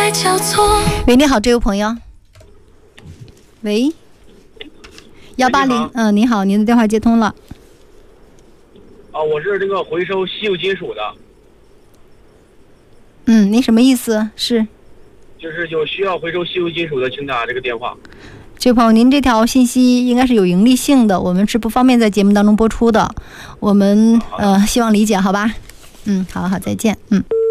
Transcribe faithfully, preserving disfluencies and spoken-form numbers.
爱交错。 喂，你好，这位朋友。喂，幺八零，嗯，你好，您的电话接通了。 啊，我是这个回收稀有金属的。 嗯，您什么意思？是？ 就是有需要回收稀有金属的，请打这个电话。 这位朋友，您这条信息应该是有盈利性的，我们是不方便在节目当中播出的，我们呃希望理解，好吧？嗯，好好，再见，嗯。